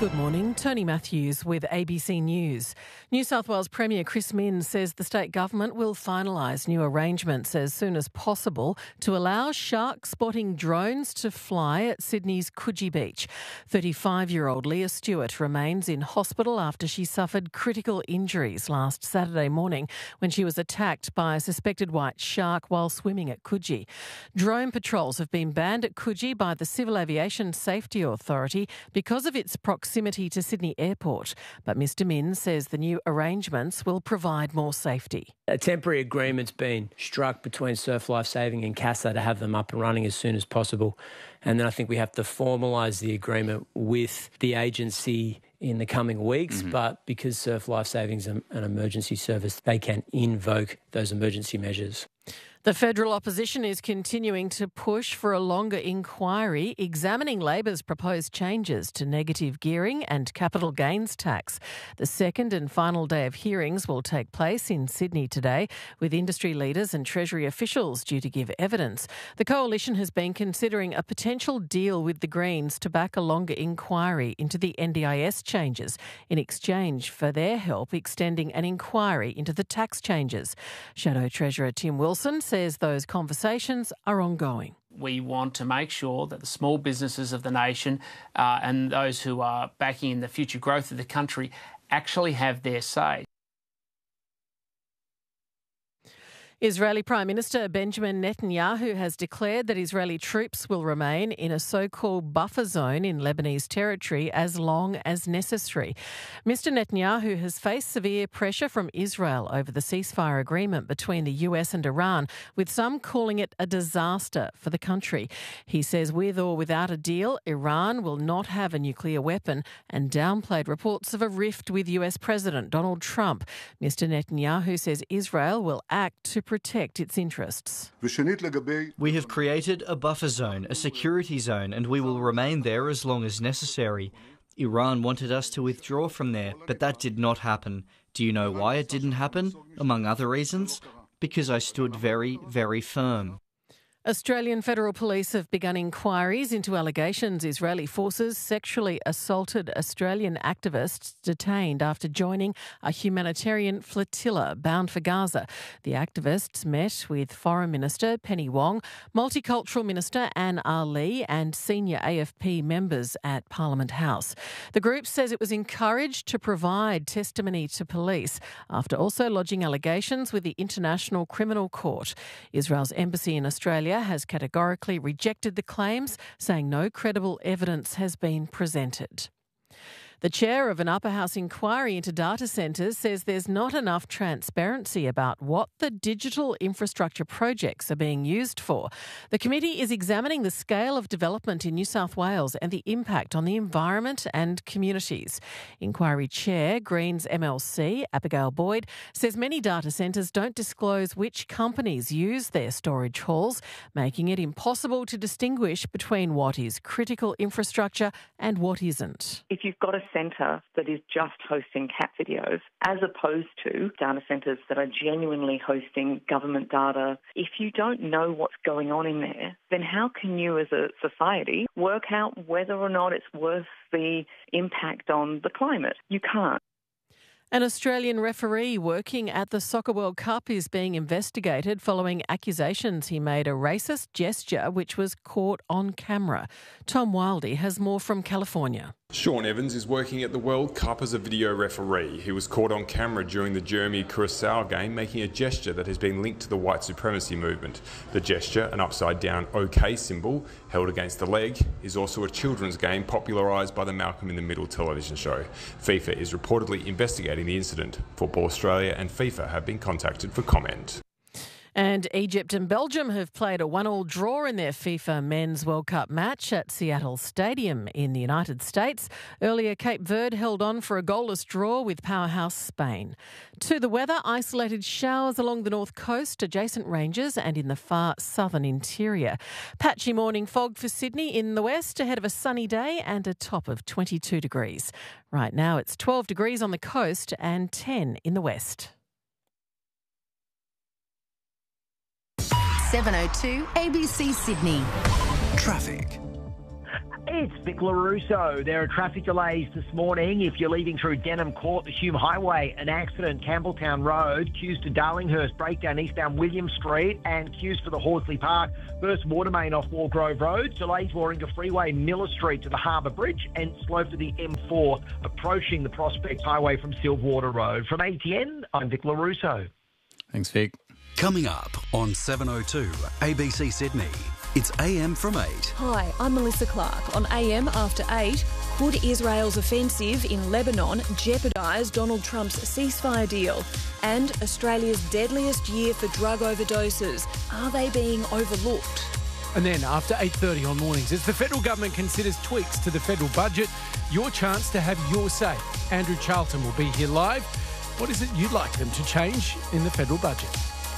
Good morning, Tony Matthews with ABC News. New South Wales Premier Chris Minns says the state government will finalise new arrangements as soon as possible to allow shark spotting drones to fly at Sydney's Coogee Beach. 35-year-old Leah Stewart remains in hospital after she suffered critical injuries last Saturday morning when she was attacked by a suspected white shark while swimming at Coogee. Drone patrols have been banned at Coogee by the Civil Aviation Safety Authority because of its proximity to Sydney Airport. But Mr Minns says the new arrangements will provide more safety. A temporary agreement's been struck between Surf Life Saving and CASA to have them up and running as soon as possible. And then I think we have to formalise the agreement with the agency in the coming weeks. But because Surf Life Saving's an emergency service, they can invoke those emergency measures. The federal opposition is continuing to push for a longer inquiry examining Labor's proposed changes to negative gearing and capital gains tax. The second and final day of hearings will take place in Sydney today, with industry leaders and Treasury officials due to give evidence. The coalition has been considering a potential deal with the Greens to back a longer inquiry into the NDIS changes in exchange for their help extending an inquiry into the tax changes. Shadow Treasurer Tim Wilson says those conversations are ongoing. We want to make sure that the small businesses of the nation and those who are backing in the future growth of the country actually have their say. Israeli Prime Minister Benjamin Netanyahu has declared that Israeli troops will remain in a so-called buffer zone in Lebanese territory as long as necessary. Mr Netanyahu has faced severe pressure from Israel over the ceasefire agreement between the US and Iran, with some calling it a disaster for the country. He says with or without a deal, Iran will not have a nuclear weapon and downplayed reports of a rift with US President Donald Trump. Mr Netanyahu says Israel will act to protect its interests. We have created a buffer zone, a security zone, and we will remain there as long as necessary. Iran wanted us to withdraw from there, but that did not happen. Do you know why it didn't happen? Among other reasons, because I stood very, very firm. Australian Federal Police have begun inquiries into allegations Israeli forces sexually assaulted Australian activists detained after joining a humanitarian flotilla bound for Gaza. The activists met with Foreign Minister Penny Wong, Multicultural Minister Anne Ali and senior AFP members at Parliament House. The group says it was encouraged to provide testimony to police after also lodging allegations with the International Criminal Court. Israel's embassy in Australia has categorically rejected the claims, saying no credible evidence has been presented. The chair of an upper house inquiry into data centres says there's not enough transparency about what the digital infrastructure projects are being used for. The committee is examining the scale of development in New South Wales and the impact on the environment and communities. Inquiry Chair, Greens MLC, Abigail Boyd, says many data centres don't disclose which companies use their storage halls, making it impossible to distinguish between what is critical infrastructure and what isn't. If you've got a centre that is just hosting cat videos, as opposed to data centres that are genuinely hosting government data, if you don't know what's going on in there, then how can you as a society work out whether or not it's worth the impact on the climate? You can't. An Australian referee working at the Soccer World Cup is being investigated following accusations he made a racist gesture which was caught on camera. Tom Wildey has more from California. Sean Evans is working at the World Cup as a video referee. He was caught on camera during the Germany-Curacao game making a gesture that has been linked to the white supremacy movement. The gesture, an upside-down OK symbol held against the leg, is also a children's game popularised by the Malcolm in the Middle television show. FIFA is reportedly investigating the incident. Football Australia and FIFA have been contacted for comment. And Egypt and Belgium have played a 1-1 draw in their FIFA Men's World Cup match at Seattle Stadium in the United States. Earlier, Cape Verde held on for a goalless draw with powerhouse Spain. To the weather, isolated showers along the north coast, adjacent ranges and in the far southern interior. Patchy morning fog for Sydney in the west ahead of a sunny day and a top of 22 degrees. Right now it's 12 degrees on the coast and 10 in the west. 7:02 ABC Sydney. Traffic. It's Vic LaRusso. There are traffic delays this morning. If you're leaving through Denham Court, the Hume Highway, an accident, Campbelltown Road, queues to Darlinghurst, breakdown eastbound William Street, and queues for the Horsley Park, burst water main off Wargrove Road, delays Warringah Freeway, Miller Street to the Harbour Bridge, and slow for the M4 approaching the Prospect Highway from Silverwater Road. From ATN, I'm Vic LaRusso. Thanks, Vic. Coming up on 7:02 ABC Sydney. It's AM from 8. Hi, I'm Melissa Clark. On AM after 8, could Israel's offensive in Lebanon jeopardise Donald Trump's ceasefire deal? And Australia's deadliest year for drug overdoses. Are they being overlooked? And then after 8:30 on mornings, as the federal government considers tweaks to the federal budget, your chance to have your say. Andrew Charlton will be here live. What is it you'd like them to change in the federal budget?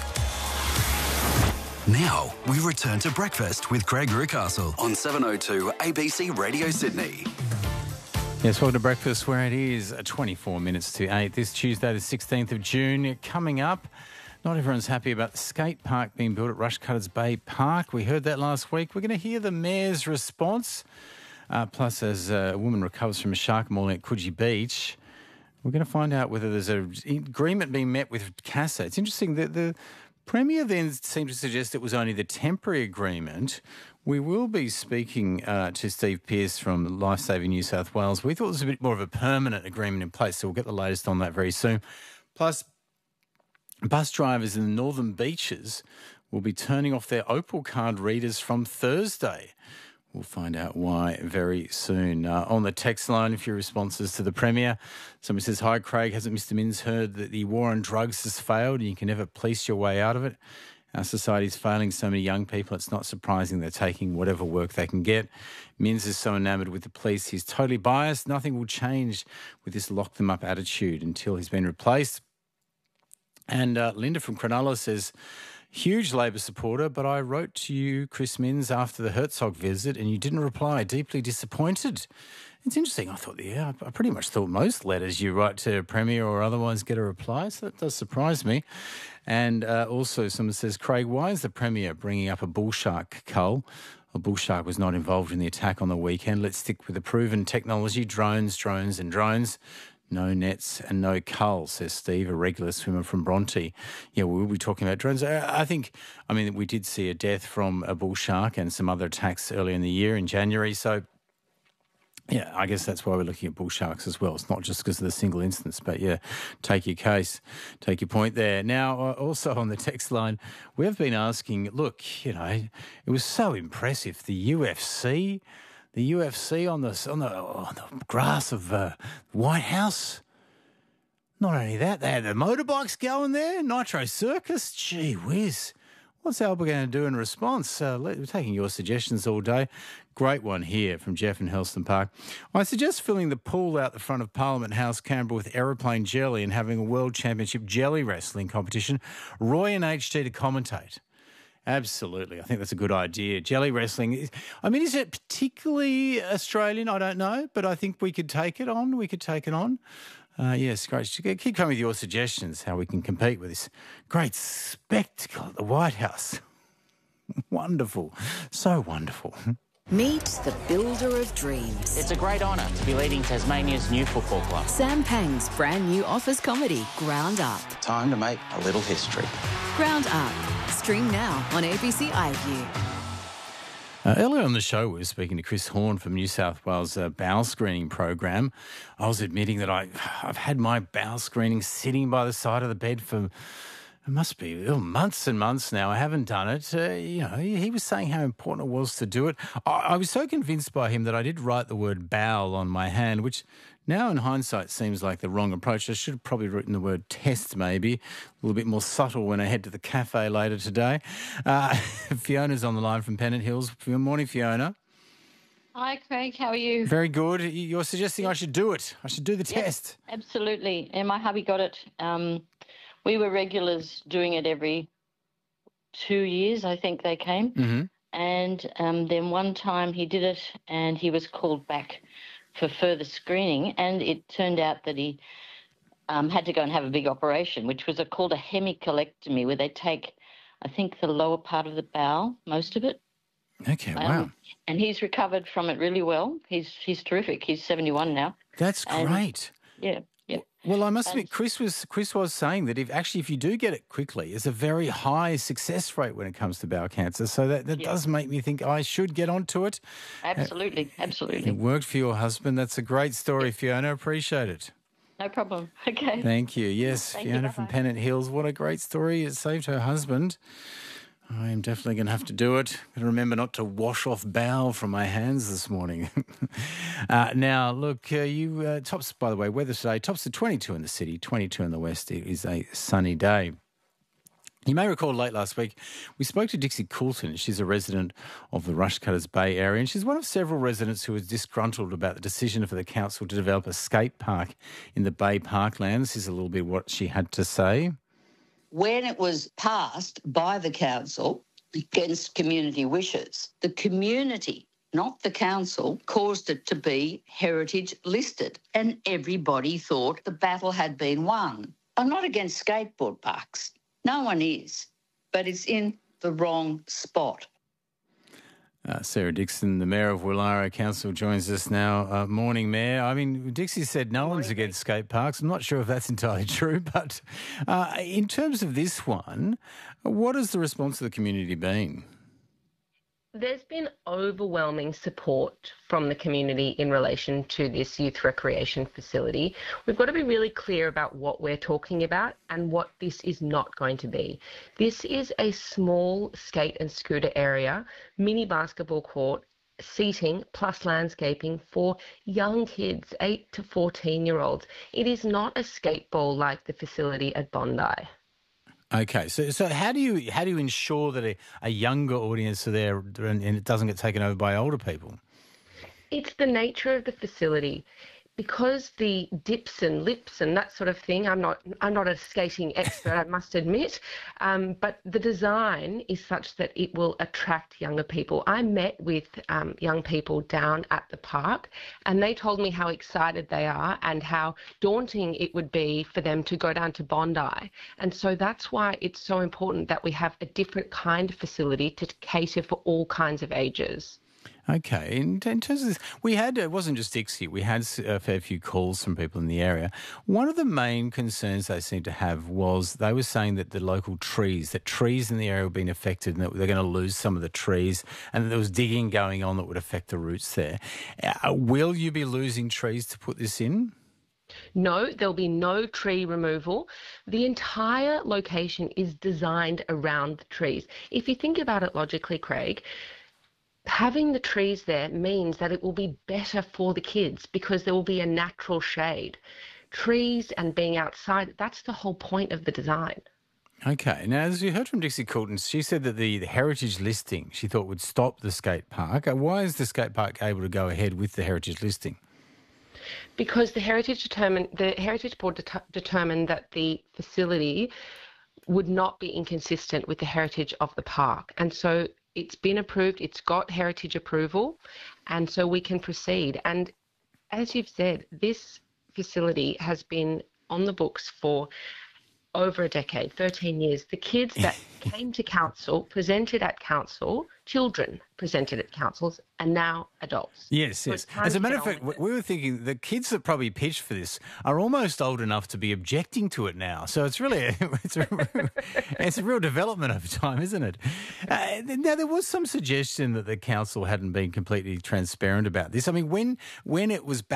Now, we return to breakfast with Craig Rucastle on 7:02 ABC Radio Sydney. Yes, welcome to breakfast where it is 24 minutes to 8. This Tuesday, the 16th of June. Coming up, not everyone's happy about the skate park being built at Rushcutters Bay Park. We heard that last week. We're going to hear the Mayor's response. Plus, as a woman recovers from a shark mauling at Coogee Beach, we're going to find out whether there's an agreement being met with CASA. It's interesting that the Premier then seemed to suggest it was only the temporary agreement. We will be speaking to Steve Pearce from Lifesaving New South Wales. We thought there was a bit more of a permanent agreement in place, so we'll get the latest on that very soon. Plus, bus drivers in the Northern Beaches will be turning off their Opal card readers from Thursday. We'll find out why very soon. On the text line, a few responses to the Premier. Somebody says, hi, Craig. Hasn't Mr Minns heard that the war on drugs has failed and you can never police your way out of it? Our society is failing so many young people. It's not surprising they're taking whatever work they can get. Minns is so enamoured with the police. He's totally biased. Nothing will change with this lock-them-up attitude until he's been replaced. And Linda from Cronulla says, huge Labor supporter, but I wrote to you, Chris Minns, after the Herzog visit and you didn't reply. Deeply disappointed. It's interesting. I thought, I pretty much thought most letters you write to a Premier or otherwise get a reply, so that does surprise me. And also someone says, Craig, why is the Premier bringing up a bull shark cull? A bull shark was not involved in the attack on the weekend. Let's stick with the proven technology, drones. No nets and no cull, says Steve, a regular swimmer from Bronte. Yeah, we will be talking about drones. I mean, we did see a death from a bull shark and some other attacks earlier in the year in January. So, yeah, I guess that's why we're looking at bull sharks as well. It's not just because of the single instance, but yeah, take your case, take your point there. Now, also on the text line, we have been asking, look, it was so impressive, the UFC on the grass of White House. Not only that, they had the motorbikes going there, Nitro Circus. Gee whiz. What's Alba going to do in response? We're taking your suggestions all day. Great one here from Jeff in Helston Park. I suggest filling the pool out the front of Parliament House, Canberra, with aeroplane jelly and having a World Championship jelly wrestling competition. Roy and HG to commentate. Absolutely. I think that's a good idea. Jelly wrestling, is it particularly Australian? I don't know, but I think we could take it on. Yes, great. Keep coming with your suggestions, how we can compete with this great spectacle at the White House. Wonderful. So wonderful. Meet the builder of dreams. It's a great honour to be leading Tasmania's new football club. Sam Pang's brand new office comedy, Ground Up. Time to make a little history. Ground Up. Stream now on ABC iView. Earlier on the show, we were speaking to Chris Horn from New South Wales bowel screening program. I was admitting that I've had my bowel screening sitting by the side of the bed for, it must be months and months now. I haven't done it. He was saying how important it was to do it. I was so convinced by him that I did write the word bowel on my hand, which now in hindsight seems like the wrong approach. I should have probably written the word test maybe, a little bit more subtle when I head to the cafe later today. Fiona's on the line from Pennant Hills. Good morning, Fiona. Hi, Craig. How are you? Very good. You're suggesting I should do it. I should do the test. Absolutely. And my hubby got it. We were regulars doing it every 2 years, I think they came. Mm-hmm. And then one time he did it and he was called back for further screening, and it turned out that he had to go and have a big operation, which was called a hemicolectomy, where they take, I think, the lower part of the bowel, most of it. Okay, wow. And he's recovered from it really well. He's terrific. He's 71 now. That's great. Yeah. Well, I must admit, Chris was saying that if you do get it quickly, it's a very high success rate when it comes to bowel cancer. So that does make me think I should get onto it. Absolutely. It worked for your husband. That's a great story, Fiona. Appreciate it. No problem. Okay. Thank you. Yes, Fiona from Pennant Hills. What a great story. It saved her husband. I am definitely going to have to do it. Got to remember not to wash off bowel from my hands this morning. Now, look, tops, by the way, weather today, tops to 22 in the city, 22 in the west. It is a sunny day. You may recall late last week, we spoke to Dixie Coulton. She's a resident of the Rushcutters Bay area, and she's one of several residents who was disgruntled about the decision for the council to develop a skate park in the Bay Parkland. This is a little bit what she had to say. When it was passed by the council against community wishes, the community, not the council, caused it to be heritage listed, and everybody thought the battle had been won. I'm not against skateboard parks. No one is, but it's in the wrong spot. Sarah Dixon, the Mayor of Woollahra Council, joins us now. Morning, Mayor. I mean, Dixie said no one's against skate parks. I'm not sure if that's entirely true, but in terms of this one, what has the response of the community been? There's been overwhelming support from the community in relation to this youth recreation facility. We've got to be really clear about what we're talking about and what this is not going to be. This is a small skate and scooter area, mini basketball court, seating plus landscaping for young kids, 8 to 14-year-olds. It is not a skate bowl like the facility at Bondi. Okay, so how do you ensure that a younger audience are there and it doesn't get taken over by older people? It's the nature of the facility. Because the dips and lips and that sort of thing, I'm not a skating expert, I must admit, but the design is such that it will attract younger people. I met with young people down at the park, and they told me how excited they are and how daunting it would be for them to go down to Bondi. And so that's why it's so important that we have a different kind of facility to cater for all kinds of ages. Okay. In terms of this, we had, it wasn't just Dixie, we had a fair few calls from people in the area. One of the main concerns they seemed to have was they were saying that the local trees in the area were being affected and that they're going to lose some of the trees and that there was digging going on that would affect the roots there. Will you be losing trees to put this in? No, there'll be no tree removal. The entire location is designed around the trees. If you think about it logically, Craig, having the trees there means that it will be better for the kids because there will be a natural shade. Trees and being outside, that's the whole point of the design. Okay. Now, as you heard from Dixie Coulton, she said that the heritage listing she thought would stop the skate park. Why is the skate park able to go ahead with the heritage listing? Because the Heritage Board determined that the facility would not be inconsistent with the heritage of the park. And so it's been approved, it's got heritage approval, and so we can proceed. And as you've said, this facility has been on the books for over a decade, 13 years. The kids that came to council, presented at council, children presented at councils, and now adults. Yes, yes. As a matter of fact, we were thinking the kids that probably pitched for this are almost old enough to be objecting to it now. So it's really, it's a real development over time, isn't it? Now, there was some suggestion that the council hadn't been completely transparent about this. I mean, when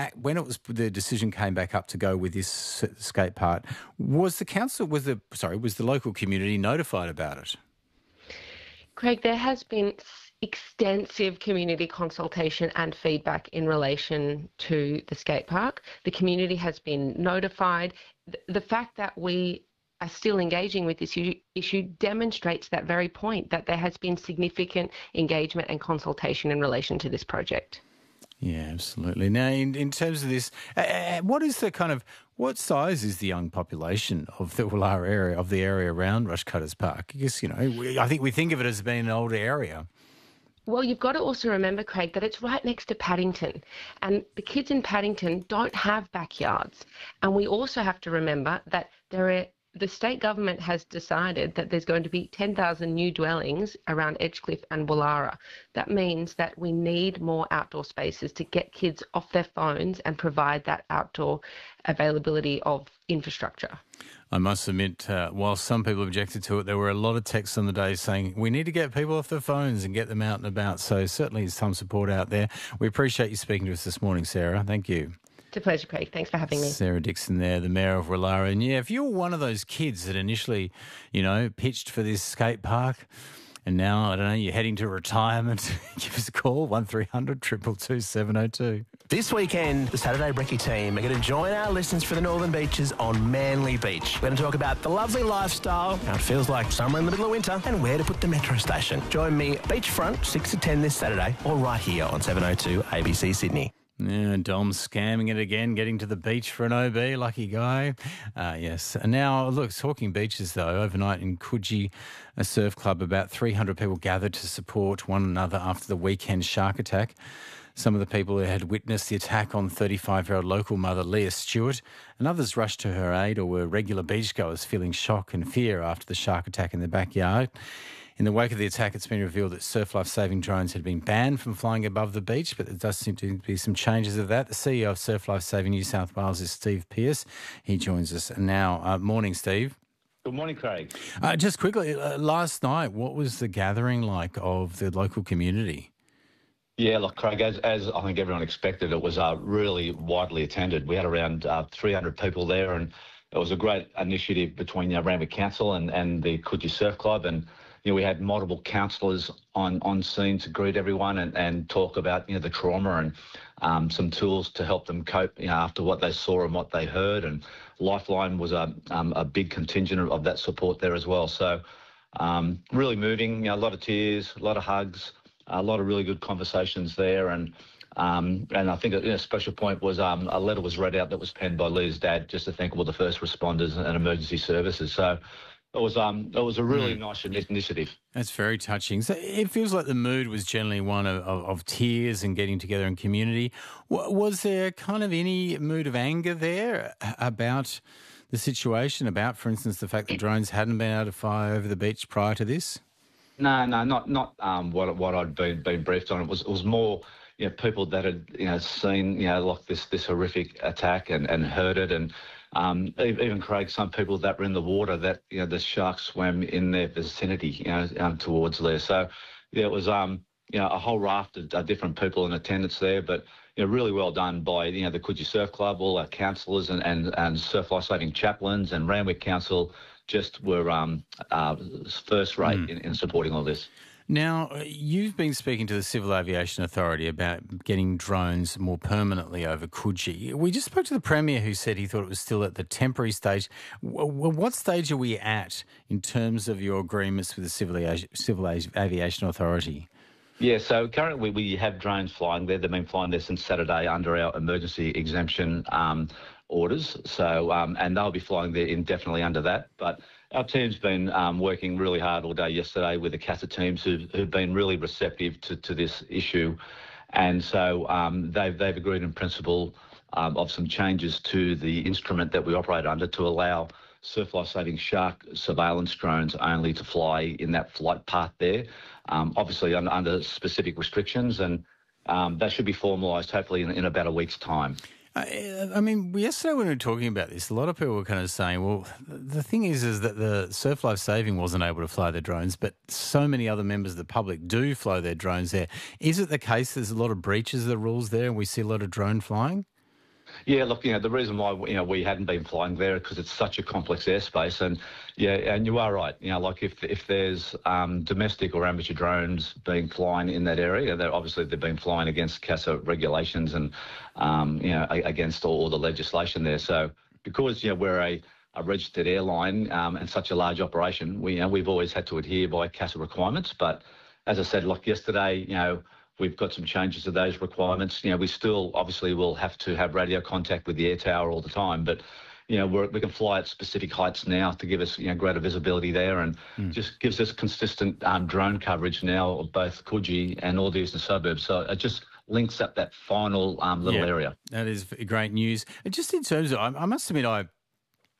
the decision came back up to go with this skate park, was the local community notified about it? Craig, there has been extensive community consultation and feedback in relation to the skate park. The community has been notified. The fact that we are still engaging with this issue demonstrates that very point, that there has been significant engagement and consultation in relation to this project. Yeah, absolutely. Now, in terms of this, what size is the young population of the Woollahra area, of the area around Rushcutters Park? Because, I think we think of it as being an older area. Well, you've got to also remember, Craig, that it's right next to Paddington, and the kids in Paddington don't have backyards. And we also have to remember that there the state government has decided that there's going to be 10,000 new dwellings around Edgecliff and Woollahra. That means that we need more outdoor spaces to get kids off their phones and provide that outdoor availability of infrastructure. I must admit, while some people objected to it, there were a lot of texts on the day saying we need to get people off their phones and get them out and about. So certainly there's some support out there. We appreciate you speaking to us this morning, Sarah. Thank you. It's a pleasure, Craig. Thanks for having me. Sarah Dixon there, the Mayor of Woollahra. And yeah, if you're one of those kids that initially, pitched for this skate park, and now, I don't know, you're heading to retirement, give us a call, 1300 222 702. This weekend, the Saturday Brekkie team are going to join our listeners for the Northern Beaches on Manly Beach. We're going to talk about the lovely lifestyle, how it feels like summer in the middle of winter, and where to put the metro station. Join me beachfront 6 to 10 this Saturday, or right here on 702 ABC Sydney. Yeah, Dom's scamming it again, getting to the beach for an OB, lucky guy. Yes. And now, look, talking beaches though, overnight in Coogee, a surf club, about 300 people gathered to support one another after the weekend shark attack. Some of the people who had witnessed the attack on 35-year-old local mother Leah Stewart, and others rushed to her aid or were regular beachgoers feeling shock and fear after the shark attack in their backyard. In the wake of the attack, it's been revealed that surf life-saving drones had been banned from flying above the beach, but there does seem to be some changes of that. The CEO of Surf Life Saving New South Wales is Steve Pearce. He joins us now. Morning, Steve. Good morning, Craig. Just quickly, last night, what was the gathering like of the local community? Yeah, look, Craig, as I think everyone expected, it was really widely attended. We had around 300 people there, and it was a great initiative between Randwick Council and the Coogee Surf Club, and we had multiple counsellors on scene to greet everyone and talk about the trauma and some tools to help them cope after what they saw and what they heard. And Lifeline was a big contingent of that support there as well. So really moving, a lot of tears, a lot of hugs, a lot of really good conversations there. And I think a special point was a letter was read out that was penned by Leah's dad just to thank all the first responders and emergency services. So it was a really nice initiative. That's very touching. So it feels like the mood was generally one of tears and getting together in community. Was there kind of any mood of anger there about the situation, about, for instance, the fact that drones hadn't been able to fly over the beach prior to this? No, not what I'd been briefed on. It was more people that had seen like this horrific attack and heard it, and even Craig, some people that were in the water that the sharks swam in their vicinity towards there. So it was a whole raft of different people in attendance there, but really well done by the Coogee Surf Club, all our counsellors and surf life saving chaplains, and Randwick Council just were first rate in supporting all this. Now, you've been speaking to the Civil Aviation Authority about getting drones more permanently over Coogee. We just spoke to the Premier, who said he thought it was still at the temporary stage. What stage are we at in terms of your agreements with the Civil Aviation Authority? Yeah, so currently we have drones flying there. They've been flying there since Saturday under our emergency exemption orders. So, and they'll be flying there indefinitely under that. But our team's been working really hard all day yesterday with the CASA teams who've been really receptive to this issue. And so they've agreed in principle of some changes to the instrument that we operate under to allow surf life-saving shark surveillance drones only to fly in that flight path there, obviously under specific restrictions. And that should be formalised hopefully in about a week's time. I mean, yesterday when we were talking about this, a lot of people were kind of saying, well, the thing is that the Surf Life Saving wasn't able to fly their drones, but so many other members of the public do fly their drones there. Is it the case there's a lot of breaches of the rules there and we see a lot of drone flying? Yeah, look, the reason why we hadn't been flying there because it's such a complex airspace, and you are right. Like if there's domestic or amateur drones being flying in that area, they've been flying against CASA regulations and against all the legislation there. So because we're a registered airline and such a large operation, we've always had to adhere by CASA requirements. But as I said, like yesterday, we've got some changes to those requirements. We still obviously will have to have radio contact with the air tower all the time, but we can fly at specific heights now to give us greater visibility there, and just gives us consistent drone coverage now of both Coogee and all the eastern suburbs. So it just links up that final little area. That is great news. And just in terms of, I must admit,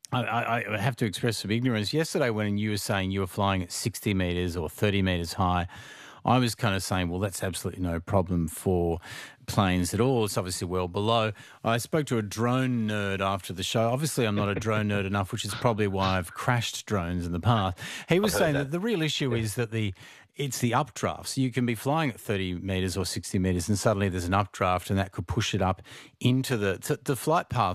I have to express some ignorance. Yesterday when you were saying you were flying at 60 metres or 30 metres high, I was kind of saying, well, that's absolutely no problem for planes at all. It's obviously well below. I spoke to a drone nerd after the show. Obviously, I'm not a drone nerd enough, which is probably why I've crashed drones in the past. He was saying that the real issue is that it's the updraft. So you can be flying at 30 metres or 60 metres and suddenly there's an updraft and that could push it up into the flight path